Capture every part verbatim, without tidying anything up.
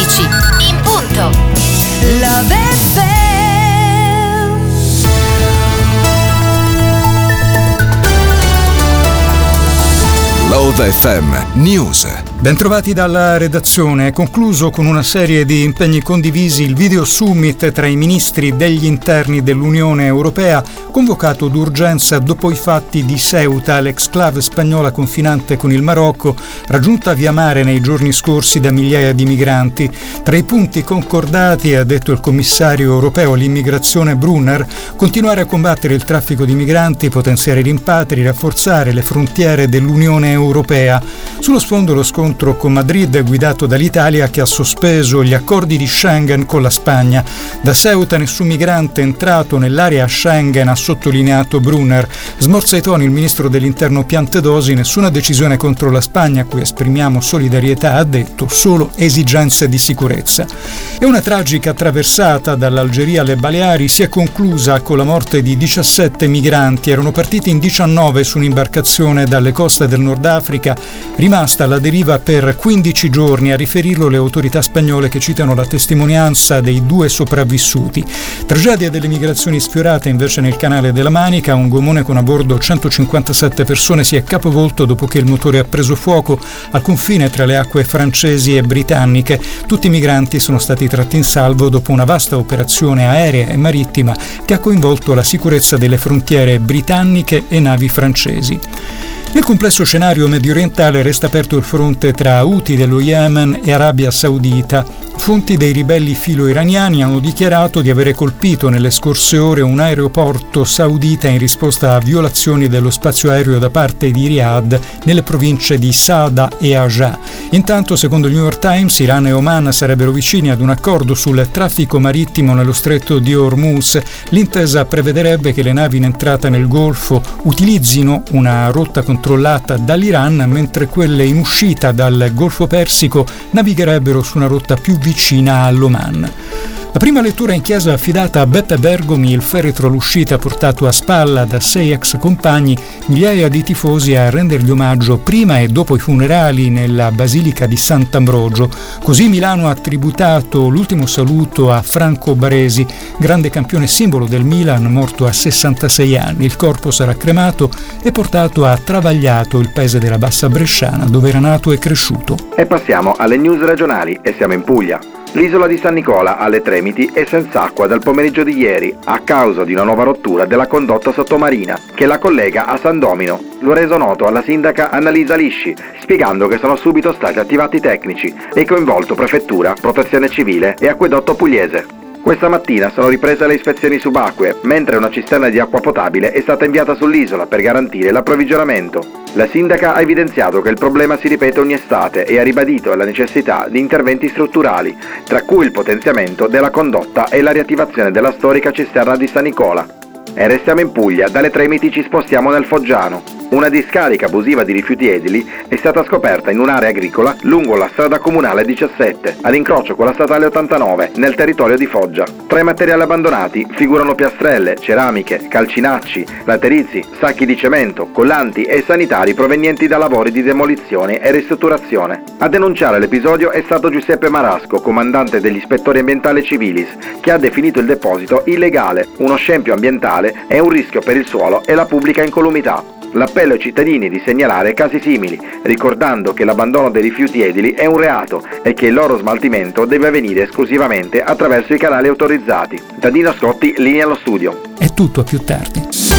undici, in punto. Love F M. Love F M News. Bentrovati dalla redazione. È concluso con una serie di impegni condivisi il video summit tra i ministri degli interni dell'Unione Europea, convocato d'urgenza dopo i fatti di Ceuta, l'exclave spagnola confinante con il Marocco, raggiunta via mare nei giorni scorsi da migliaia di migranti. Tra i punti concordati, ha detto il commissario europeo all'immigrazione Brunner, continuare a combattere il traffico di migranti, potenziare i rimpatri, rafforzare le frontiere dell'Unione Europea. Sullo sfondo lo scontro con Madrid, guidato dall'Italia, che ha sospeso gli accordi di Schengen con la Spagna. Da Ceuta nessun migrante entrato nell'area Schengen, ha sottolineato Brunner. Smorza i toni il ministro dell'interno Piantedosi: nessuna decisione contro la Spagna, a cui esprimiamo solidarietà, ha detto, solo esigenze di sicurezza. E una tragica traversata dall'Algeria alle Baleari si è conclusa con la morte di diciassette migranti. Erano partiti in diciannove su un'imbarcazione dalle coste del Nord Africa, rimasta alla deriva per quindici giorni, a riferirlo le autorità spagnole, che citano la testimonianza dei due sopravvissuti. Tragedia delle migrazioni sfiorate invece nel canale della Manica. Un gommone con a bordo centocinquantasette persone si è capovolto dopo che il motore ha preso fuoco al confine tra le acque francesi e britanniche. Tutti i migranti sono stati tratti in salvo dopo una vasta operazione aerea e marittima che ha coinvolto la sicurezza delle frontiere britanniche e navi francesi. Nel complesso scenario mediorientale resta aperto il fronte tra Houthi dello Yemen e Arabia Saudita. Fonti dei ribelli filo-iraniani hanno dichiarato di avere colpito nelle scorse ore un aeroporto saudita in risposta a violazioni dello spazio aereo da parte di Riyadh nelle province di Saada e Ajah. Intanto, secondo il New York Times, Iran e Oman sarebbero vicini ad un accordo sul traffico marittimo nello stretto di Hormuz. L'intesa prevederebbe che le navi in entrata nel Golfo utilizzino una rotta controllata dall'Iran, mentre quelle in uscita dal Golfo Persico navigherebbero su una rotta più vicina all'Oman. La prima lettura in chiesa affidata a Beppe Bergomi, il feretro all'uscita portato a spalla da sei ex compagni, migliaia di tifosi a rendergli omaggio prima e dopo i funerali nella Basilica di Sant'Ambrogio. Così Milano ha tributato l'ultimo saluto a Franco Baresi, grande campione simbolo del Milan, morto a sessantasei anni. Il corpo sarà cremato e portato a Travagliato, il paese della Bassa Bresciana, dove era nato e cresciuto. E passiamo alle news regionali e siamo in Puglia. L'isola di San Nicola alle Tremiti è senza acqua dal pomeriggio di ieri a causa di una nuova rottura della condotta sottomarina che la collega a San Domino. Lo ha reso noto alla sindaca Annalisa Lisci, spiegando che sono subito stati attivati tecnici e coinvolto prefettura, protezione civile e acquedotto pugliese. Questa mattina sono riprese le ispezioni subacquee, mentre una cisterna di acqua potabile è stata inviata sull'isola per garantire l'approvvigionamento. La sindaca ha evidenziato che il problema si ripete ogni estate e ha ribadito la necessità di interventi strutturali, tra cui il potenziamento della condotta e la riattivazione della storica cisterna di San Nicola. E restiamo in Puglia, dalle Tremiti ci spostiamo nel Foggiano. Una discarica abusiva di rifiuti edili è stata scoperta in un'area agricola lungo la strada comunale diciassette, all'incrocio con la statale ottantanove, nel territorio di Foggia. Tra i materiali abbandonati figurano piastrelle, ceramiche, calcinacci, laterizi, sacchi di cemento, collanti e sanitari provenienti da lavori di demolizione e ristrutturazione. A denunciare l'episodio è stato Giuseppe Marasco, comandante degli ispettori ambientali Civilis, che ha definito il deposito illegale, uno scempio ambientale e un rischio per il suolo e la pubblica incolumità. L'appello ai cittadini di segnalare casi simili, ricordando che l'abbandono dei rifiuti edili è un reato e che il loro smaltimento deve avvenire esclusivamente attraverso i canali autorizzati. Da Dino Scotti, linea allo studio. È tutto, a più tardi.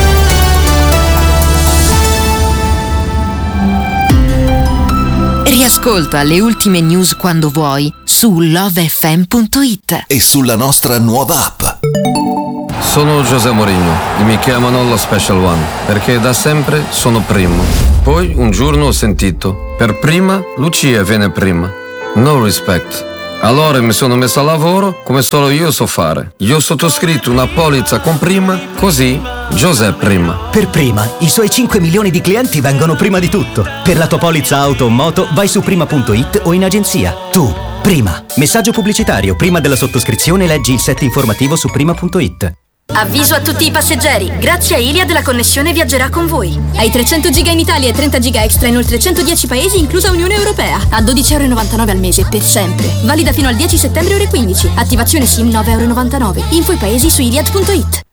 Riascolta le ultime news quando vuoi su love f m punto it e sulla nostra nuova app. Sono José Mourinho e mi chiamano lo Special One perché da sempre sono primo. Poi un giorno ho sentito: per prima Lucia viene prima. No respect. Allora mi sono messo a lavoro come solo io so fare. Io ho sottoscritto una polizza con prima, così José prima. Per prima, i suoi cinque milioni di clienti vengono prima di tutto. Per la tua polizza auto o moto vai su prima punto it o in agenzia. Tu, prima. Messaggio pubblicitario. Prima della sottoscrizione leggi il set informativo su prima punto it. Avviso a tutti i passeggeri, grazie a Iliad la connessione viaggerà con voi. Hai trecento giga in Italia e trenta giga extra in oltre centodieci paesi, inclusa Unione Europea. A dodici virgola novantanove euro al mese per sempre. Valida fino al dieci settembre ore quindici. Attivazione SIM nove virgola novantanove euro. Info i paesi su iliad punto it.